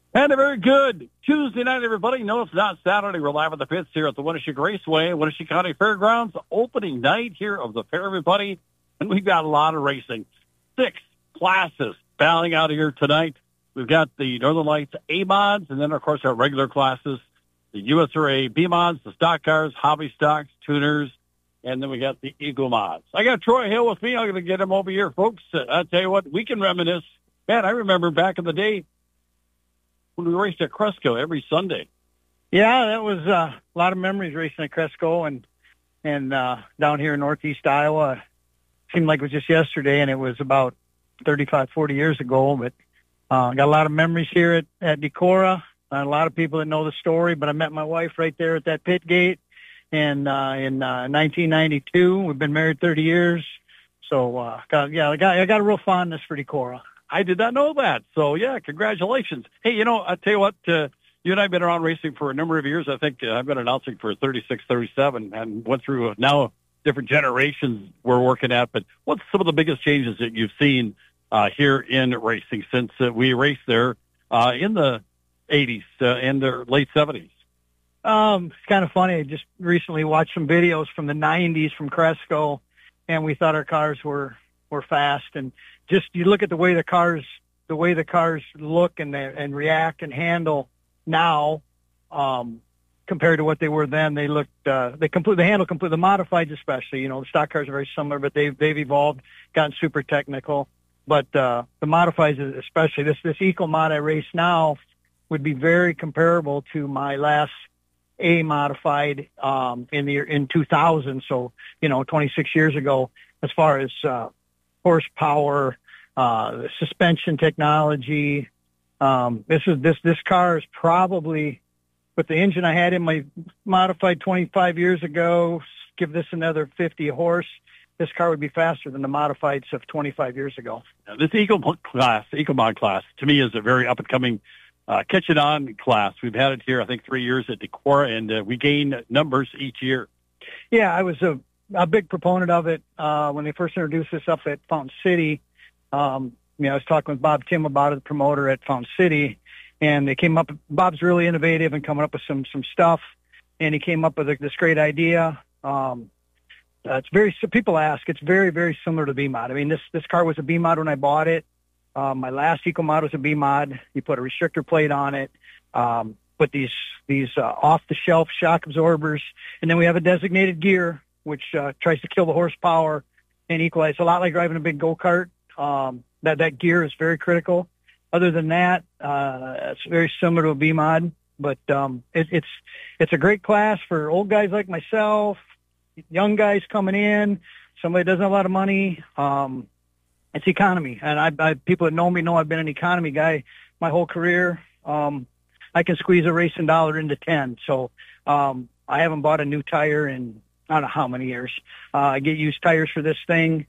And a very good Tuesday night, everybody. No, it's not Saturday. We're live at the pits here at the Winnebago Raceway, Winnebago County Fairgrounds, opening night here of the fair, everybody. And we've got a lot of racing. 6 classes battling out here tonight. We've got the Northern Lights A-Mods, and then, of course, our regular classes, the USRA B-Mods, the stock cars, hobby stocks, tuners, and then we got the Eagle Mods. I got Troy Hill with me. I'm going to get him over here, folks. I'll tell you what, we can reminisce. Man, I remember back in the day, when we raced at Cresco every Sunday. Yeah, that was a lot of memories racing at Cresco and down here in Northeast Iowa. Seemed like it was just yesterday, and it was about 35, 40 years ago. But got a lot of memories here at Decorah. A lot of people that know the story, but I met my wife right there at that pit gate in 1992. We've been married 30 years. So, I got a real fondness for Decorah. I did not know that. So, yeah, congratulations. Hey, I'll tell you what, you and I have been around racing for a number of years. I think I've been announcing for 36, 37, and went through now different generations we're working at. But what's some of the biggest changes that you've seen here in racing since we raced there in the 80s and the late 70s? It's kind of funny. I just recently watched some videos from the 90s from Cresco, and we thought our cars were fast. And just you look at the way the cars look and react and handle now compared to what they were then. They looked they handle completely, the modifieds especially. The stock cars are very similar, but they've evolved, gotten super technical. But the modifieds especially, this Eco Mod I race now would be very comparable to my last A modified in 2000. So 26 years ago, as far as horsepower, suspension technology. This car is probably, with the engine I had in my modified 25 years ago, give this another 50 horse, this car would be faster than the modifieds of 25 years ago. Now, this Eco Mod class, to me, is a very up-and-coming catching on class. We've had it here, I think, 3 years at Decorah, and we gain numbers each year. Yeah, I was a big proponent of it when they first introduced this up at Fountain City. I was talking with Bob Tim about it, the promoter at Fountain City, and they came up. Bob's really innovative and coming up with some stuff, and he came up with this great idea. People ask, it's very, very similar to B-Mod. I mean, this car was a B-Mod when I bought it. My last Eco Mod was a B-Mod. You put a restrictor plate on it, put these off-the-shelf shock absorbers, and then we have a designated gear, which tries to kill the horsepower and equalize. It's a lot like driving a big go-kart. That gear is very critical. Other than that, it's very similar to a B-Mod, but it's a great class for old guys like myself, young guys coming in, somebody that doesn't have a lot of money. It's economy, and people that know me know I've been an economy guy my whole career. I can squeeze a racing dollar into 10, so I haven't bought a new tire in I don't know how many years. I get used tires for this thing.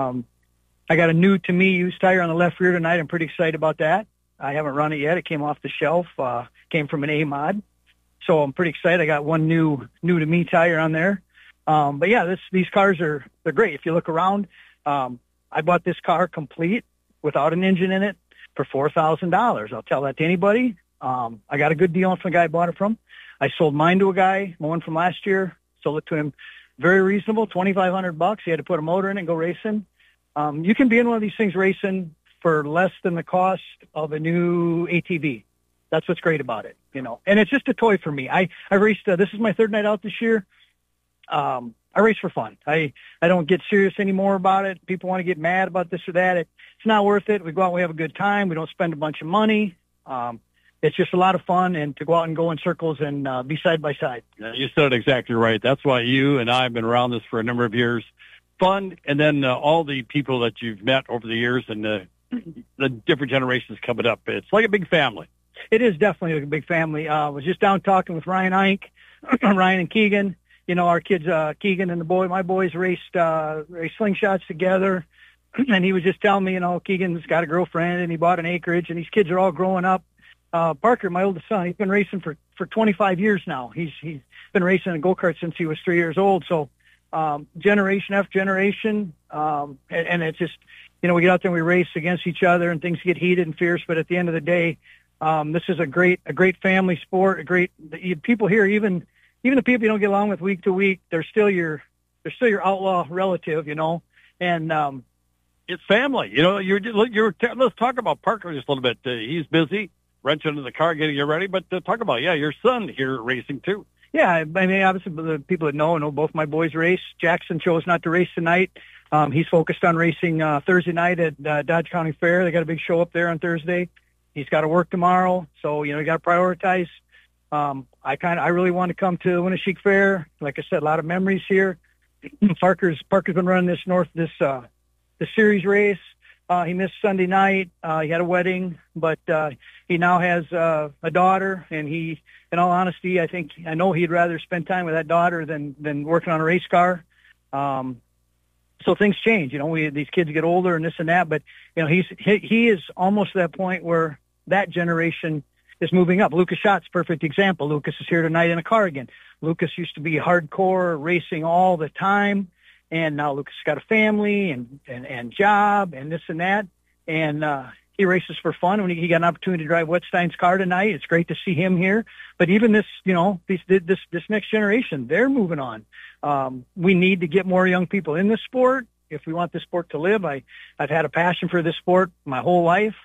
I got a new, to me, used tire on the left rear tonight. I'm pretty excited about that. I haven't run it yet. It came off the shelf, came from an A-Mod. So I'm pretty excited. I got one new to me tire on there. But yeah, these cars they're great. If you look around, I bought this car complete without an engine in it for $4,000. I'll tell that to anybody. I got a good deal from the guy I bought it from. I sold mine to a guy, my one from last year, sold it to him very reasonable, $2,500. He had to put a motor in it and go racing. You can be in one of these things racing for less than the cost of a new ATV. That's what's great about it, And it's just a toy for me. I raced. This is my third night out this year. I race for fun. I don't get serious anymore about it. People want to get mad about this or that. It's not worth it. We go out and we have a good time. We don't spend a bunch of money. It's just a lot of fun, and to go out and go in circles and be side by side. You said it exactly right. That's why you and I have been around this for a number of years. Fun, and then all the people that you've met over the years and the different generations coming up. It's like a big family. It is definitely like a big family. I was just down talking with Ryan Ike, Ryan and Keegan. Our kids, Keegan and my boys raced slingshots together. And he was just telling me, Keegan's got a girlfriend and he bought an acreage, and these kids are all growing up. Parker, my oldest son, he's been racing for 25 years now. He's been racing a go-kart since he was 3 years old. So, generation after generation. And it's just, we get out there and we race against each other and things get heated and fierce. But at the end of the day, This is a great family sport. People here, even the people you don't get along with week to week, they're still your outlaw relative, and it's family. Let's talk about Parker just a little bit. He's busy wrenching into the car, getting you ready, but talk about your son here racing too. Yeah, I mean, obviously the people that know both my boys race. Jackson chose not to race tonight. He's focused on racing Thursday night at Dodge County Fair. They got a big show up there on Thursday. He's got to work tomorrow, so you got to prioritize. I really want to come to Winneshiek Fair. Like I said, a lot of memories here. Parker's been running this series race. He missed Sunday night. He had a wedding, but he now has a daughter, and he, in all honesty, I know he'd rather spend time with that daughter than working on a race car. So things change, these kids get older and this and that, but he is almost at that point where that generation is moving up. Lucas Schott's perfect example. Lucas is here tonight in a car again. Lucas used to be hardcore racing all the time, and now Lucas has got a family and job and this and that, and he races for fun. When he got an opportunity to drive Wettstein's car tonight, it's great to see him here. But even this next generation, they're moving on. We need to get more young people in this sport if we want this sport to live. I've had a passion for this sport my whole life.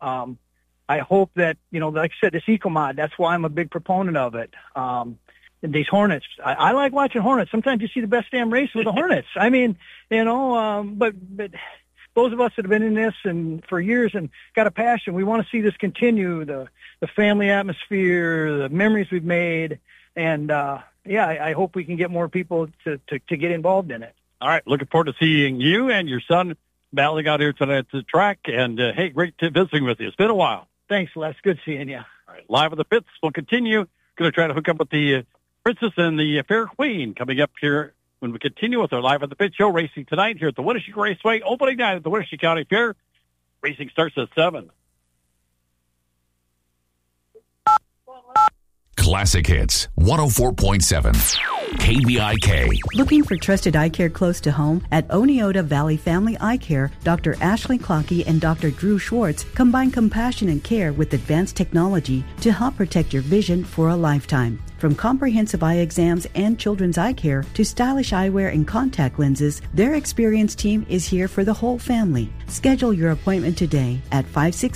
I hope that, like I said, this EcoMod, that's why I'm a big proponent of it. These Hornets, I like watching Hornets. Sometimes you see the best damn race with the Hornets. I mean, but those of us that have been in this and for years and got a passion, we want to see this continue, the family atmosphere, the memories we've made. And, I hope we can get more people to get involved in it. All right. Looking forward to seeing you and your son battling out here tonight at the track. And, hey, great visiting with you. It's been a while. Thanks, Les. Good seeing you. All right. Live at the pits. We'll continue. Going to try to hook up with the Princess and the Fair Queen coming up here when we continue with our Live at the Pit show racing tonight here at the Winneshiek Raceway. Opening night at the Winneshiek County Fair. Racing starts at 7. Classic Hits 104.7 KBIK. Looking for trusted eye care close to home? At Oneota Valley Family Eye Care, Dr. Ashley Clockey and Dr. Drew Schwartz combine compassion and care with advanced technology to help protect your vision for a lifetime. From comprehensive eye exams and children's eye care to stylish eyewear and contact lenses, their experienced team is here for the whole family. Schedule your appointment today at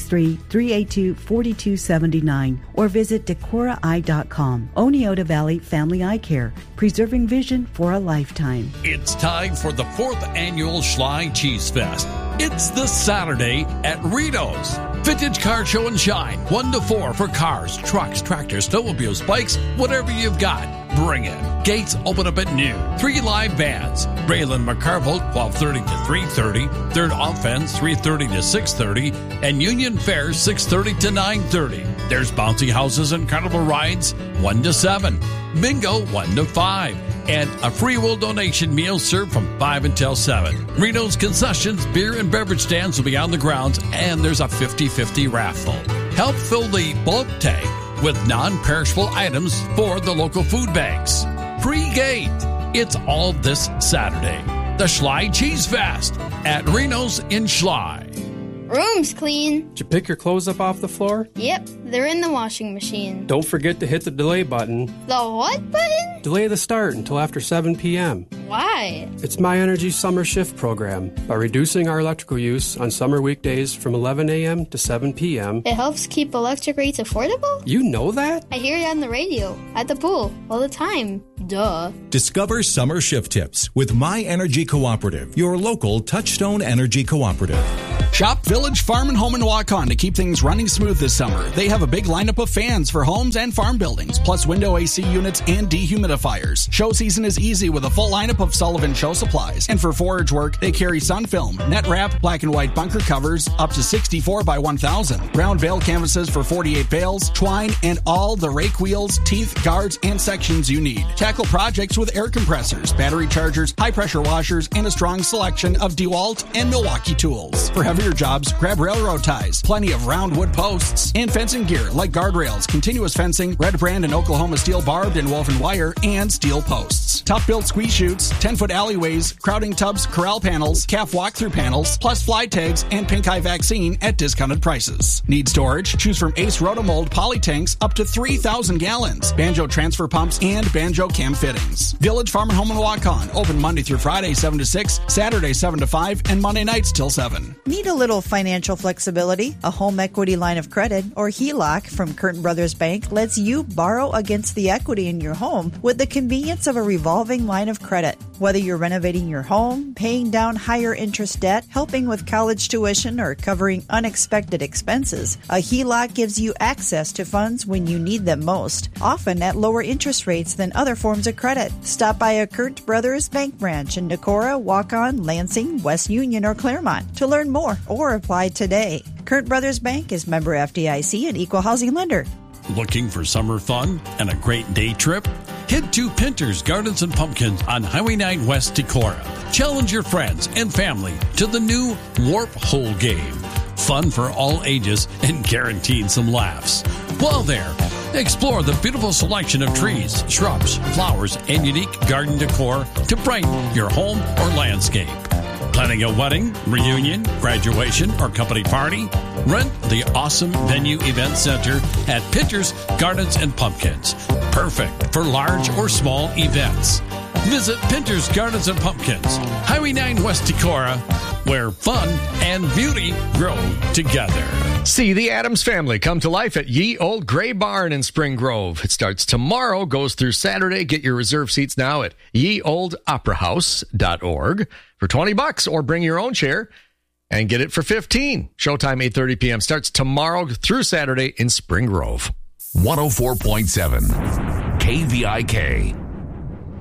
563-382-4279 or visit decoraeye.com. Oneota Valley Family Eye Care, preserving vision for a lifetime. It's time for the 4th annual Schley Cheese Fest. It's this Saturday at Rito's. Vintage Car Show and Shine, 1 to 4 for cars, trucks, tractors, snowmobiles, bikes, whatever you've got, bring it. Gates open up at noon. 3 live bands. Braylon McCarville, 12:30 to 3:30. Third Offense, 3:30 to 6:30. And Union Fair, 6:30 to 9:30. There's bouncy houses and carnival rides, 1 to 7. Bingo, 1 to 5. And a free will donation meal served from 5 until 7. Reno's concessions, beer and beverage stands will be on the grounds, and there's a 50-50 raffle. Help fill the bulk tank with non-perishable items for the local food banks. Pre-gate. It's all this Saturday. The Schley Cheese Fest at Reno's in Schley. Room's clean. Did you pick your clothes up off the floor? Yep, they're in the washing machine. Don't forget to hit the delay button. The what button? Delay the start until after 7 p.m. Why? It's My Energy Summer Shift program. By reducing our electrical use on summer weekdays from 11 a.m. to 7 p.m. It helps keep electric rates affordable? You know that? I hear it on the radio, at the pool, all the time. Duh. Discover summer shift tips with My Energy Cooperative, your local Touchstone Energy Cooperative. Shop Village Farm and Home in Waukon to keep things running smooth this summer. They have a big lineup of fans for homes and farm buildings, plus window AC units and dehumidifiers. Show season is easy with a full lineup of Sullivan show supplies. And for forage work, they carry sun film, net wrap, black and white bunker covers up to 64 by 1,000, round bale canvases for 48 bales, twine, and all the rake wheels, teeth, guards, and sections you need. Tackle projects with air compressors, battery chargers, high pressure washers, and a strong selection of DeWalt and Milwaukee tools. For heavy Cover your jobs, grab railroad ties, plenty of round wood posts, and fencing gear like guardrails, continuous fencing, Red Brand and Oklahoma steel barbed and woven wire, and steel posts. Tough-built squeeze chutes, 10-foot alleyways, crowding tubs, corral panels, calf walk-through panels, plus fly tags and pink eye vaccine at discounted prices. Need storage? Choose from Ace Rotomold poly tanks up to 3,000 gallons, Banjo transfer pumps, and Banjo cam fittings. Village Farm and Home in Waukon, open Monday through Friday 7 to 6, Saturday 7 to 5, and Monday nights till 7. Need a little financial flexibility? A home equity line of credit, or HELOC, from Curtin Brothers Bank lets you borrow against the equity in your home with the convenience of a revolving line of credit. Whether you're renovating your home, paying down higher interest debt, helping with college tuition, or covering unexpected expenses, a HELOC gives you access to funds when you need them most, often at lower interest rates than other forms of credit. Stop by a Curtin Brothers Bank branch in Decorah, Waukon, Lansing, West Union, or Claremont to learn more or apply today. Curtin Brothers Bank is member FDIC and equal housing lender. Looking for summer fun and a great day trip? Head to Pinter's Gardens and Pumpkins on Highway 9 West Decorah. Challenge your friends and family to the new Warp Hole game. Fun for all ages and guaranteed some laughs. While there, explore the beautiful selection of trees, shrubs, flowers, and unique garden decor to brighten your home or landscape. Planning a wedding, reunion, graduation, or company party? Rent the awesome Venue Event Center at Pinter's Gardens and Pumpkins. Perfect for large or small events. Visit Pinter's Gardens and Pumpkins, Highway 9 West Decorah, where fun and beauty grow together. See the Addams Family come to life at Ye Old Gray Barn in Spring Grove. It starts tomorrow, goes through Saturday. Get your reserve seats now at yeoldoperahouse.org for $20, or bring your own chair and get it for $15. Showtime 8:30 p.m. starts tomorrow through Saturday in Spring Grove. 104.7 KVIK.